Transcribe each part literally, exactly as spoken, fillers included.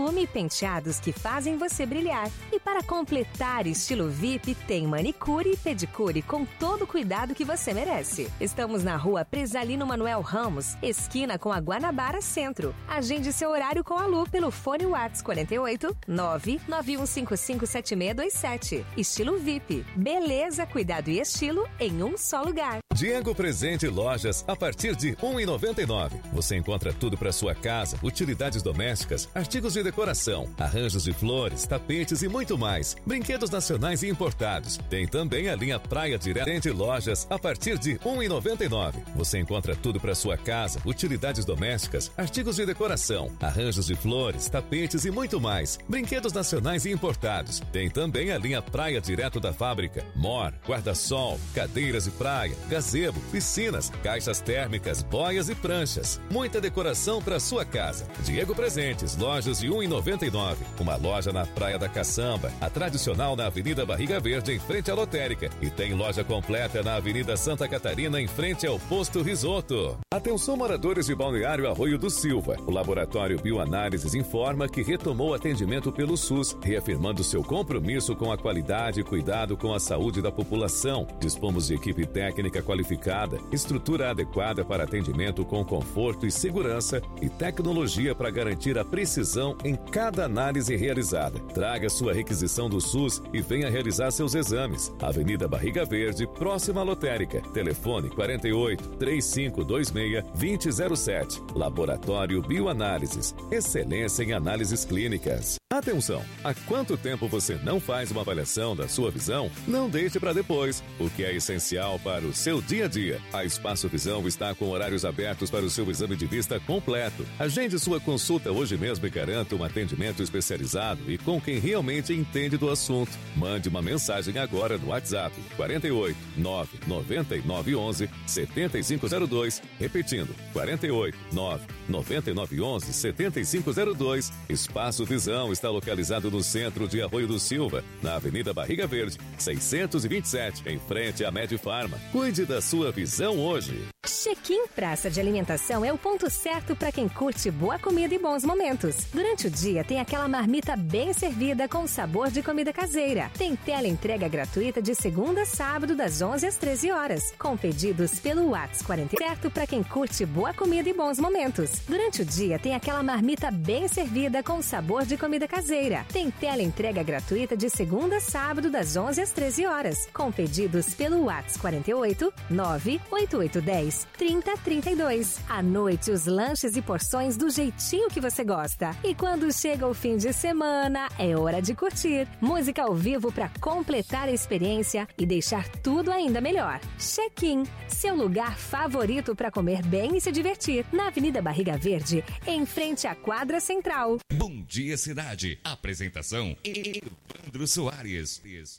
volume e penteados que fazem você brilhar. E para completar estilo V I P, tem manicure e pedicure com todo o cuidado que você merece. Estamos na rua Presalino Manuel Ramos, esquina com a Guanabara Centro. Agende seu horário com a Lu pelo fone WhatsApp quarenta e oito, nove nove um cinco cinco sete seis dois sete. Estilo V I P. Beleza, cuidado e estilo em um só lugar. Diego Presente Lojas, a partir de um real e noventa e nove centavos. Você encontra tudo para sua casa, utilidades domésticas, artigos de decoração, arranjos de flores, tapetes e muito mais. Brinquedos nacionais e importados. Tem também a linha Praia Direta Lojas, a partir de um real e noventa e nove centavos. Você encontra tudo para sua casa, utilidades domésticas, artigos de decoração, arranjos de flores, tapetes e muito mais. Brinquedos nacionais e importados. Tem também a linha Praia Direto da Fábrica. Mor, guarda-sol, cadeiras de praia, gazebo, piscinas, caixas térmicas, boias e pranchas. Muita decoração para sua casa. Diego Presentes, lojas de um real e noventa e nove centavos. Uma loja na Praia da Caçamba, a tradicional na Avenida Barriga Verde, em frente à lotérica. E tem loja completa na Avenida Santa Catarina, em frente ao Posto Risoto. Atenção, moradores de Balneário Arroio do Silva. O Laboratório Bioanálises informa que retomou atendimento pelo SUS, reafirmando seu compromisso com a qualidade e cuidado com a saúde da população. Dispomos de equipe técnica qualificada, estrutura adequada para atendimento com conforto e segurança e tecnologia para garantir a precisão em cada análise realizada. Traga sua requisição do SUS e venha realizar seus exames. Avenida Barriga Verde, próxima à lotérica. Telefone quarenta e oito, trinta e cinco vinte e seis, vinte zero sete. Laboratório Bioanálises. Excelência em análises clínicas. Atenção! Há quanto tempo você não faz uma avaliação da sua visão? Não deixe para depois, o que é essencial para o seu dia a dia. A Espaço Visão está com horários abertos para o seu exame de vista completo. Agende sua consulta hoje mesmo e garanta um atendimento especializado e com quem realmente entende do assunto. Mande uma mensagem agora no WhatsApp quarenta e oito, nove nove nove um um, sete cinco zero dois. Repetindo, quarenta e oito, nove nove nove um um, sete cinco zero dois. Espaço Visão está localizado no centro de Arroio do Silva, na Avenida Barriga Verde, seiscentos e vinte e sete, em frente à Medifarma. Cuide da sua visão hoje. Check-in Praça de Alimentação é o ponto certo para quem curte boa comida e bons momentos. Durante o dia tem aquela marmita bem servida com sabor de comida caseira. Tem teleentrega gratuita de segunda a sábado das onze às treze horas, com pedidos pelo WhatsApp quarenta. Certo para quem curte boa comida e bons momentos. Durante o dia tem aquela marmita bem servida com sabor de comida caseira. Tem teleentrega gratuita de segunda a sábado das onze às treze horas, com pedidos pelo WhatsApp quarenta e oito, nove oito oito um zero, trinta trinta e dois. À noite, os lanches e porções do jeitinho que você gosta. E quando chega o fim de semana, é hora de curtir. Música ao vivo para completar a experiência e deixar tudo ainda melhor. Check-in, seu lugar favorito para comer bem e se divertir. Na Avenida Barriga Verde, em frente à quadra central. Bom dia, cidade. Apresentação: Evandro Soares.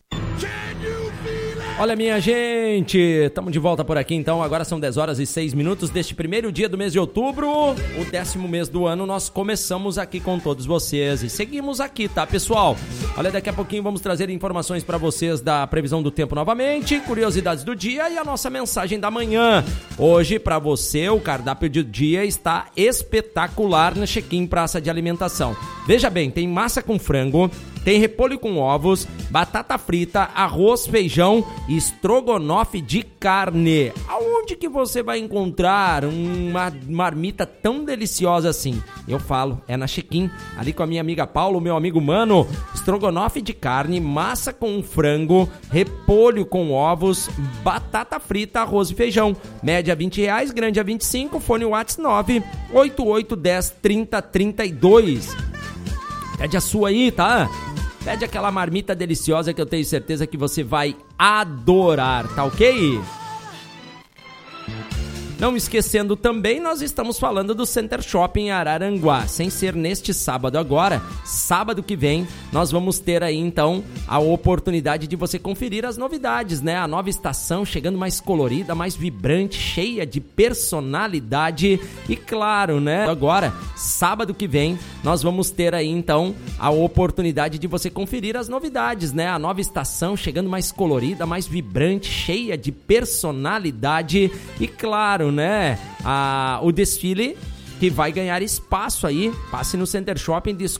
Olha, minha gente, estamos de volta por aqui então. Agora são dez horas e seis minutos deste primeiro dia do mês de outubro, o décimo mês do ano. Nós começamos aqui com todos vocês e seguimos aqui, tá, pessoal? Olha, daqui a pouquinho vamos trazer informações para vocês da previsão do tempo novamente, curiosidades do dia e a nossa mensagem da manhã. Hoje, para você, o cardápio do dia está espetacular no Check-in Praça de Alimentação. Veja bem, tem massa com frango, tem repolho com ovos, batata frita, arroz, feijão e estrogonofe de carne. Aonde que você vai encontrar uma marmita tão deliciosa assim? Eu falo, é na Check-in, ali com a minha amiga Paula, o meu amigo Mano. Estrogonofe de carne, massa com frango, repolho com ovos, batata frita, arroz e feijão. Média vinte reais, grande a vinte e cinco, fone WhatsApp nove oito oito um zero, trinta trinta e dois. Pede a sua aí, tá? Pede aquela marmita deliciosa que eu tenho certeza que você vai adorar, tá ok? Não esquecendo também, nós estamos falando do Center Shopping Araranguá. Sem ser neste sábado agora, sábado que vem, nós vamos ter aí então a oportunidade de você conferir as novidades, né? A nova estação chegando mais colorida, mais vibrante, cheia de personalidade e claro, né? Agora, sábado que vem, nós vamos ter aí então a oportunidade de você conferir as novidades, né? A nova estação chegando mais colorida, mais vibrante, cheia de personalidade e claro, né? A, o desfile que vai ganhar espaço aí. Passe no Center Shopping,